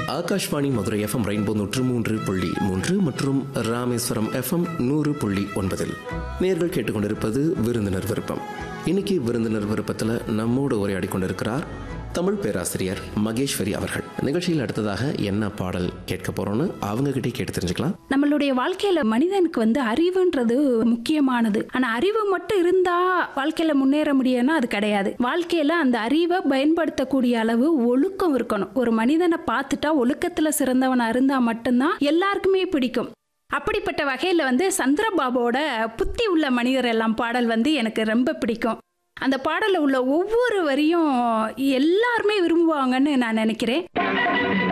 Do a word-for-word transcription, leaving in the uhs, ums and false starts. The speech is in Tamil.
ஆகாஷ்வாணி மதுரை எஃப்எம் ரெயின்போ நூற்று மூன்று புள்ளி மூன்று மற்றும் ராமேஸ்வரம் எஃப்எம் நூறு புள்ளி ஒன்பதில் நேர்கள் கேட்டுக்கொண்டிருப்பது விருந்தினர் விருப்பம். இன்னைக்கு விருந்தினர் விருப்பத்தில் நம்மோடு உரையாடி கொண்டிருக்கிறார் தமிழ் பேராசிரியர் மகேஸ்வரி அவர்கள். நிகழ்ச்சியில் அடுத்ததாக என்ன பாடல் கேட்க போறோம்னு அவங்க கிட்டே கேட்டு தெரிஞ்சுக்கலாம். நம்மளுடைய வாழ்க்கையில மனிதனுக்கு வந்து அறிவுன்றது முக்கியமானது. ஆனா அறிவு மட்டும் இருந்தா வாழ்க்கையில முன்னேற முடியும்னா அது கிடையாது. வாழ்க்கையில அந்த அறிவை பயன்படுத்தக்கூடிய அளவு ஒழுக்கம் இருக்கணும். ஒரு மனிதனை பார்த்துட்டா ஒழுக்கத்துல சிறந்தவனா இருந்தா மட்டும்தான் எல்லாருக்குமே பிடிக்கும். அப்படிப்பட்ட வகையில வந்து சந்திரபாபுவோட புத்தி உள்ள மனிதர் எல்லாம் பாடல் வந்து எனக்கு ரொம்ப பிடிக்கும். அந்த பாடல உள்ள ஒவ்வொரு வரியும் எல்லாருமே விரும்புவாங்கன்னு நான் நினைக்கிறேன்.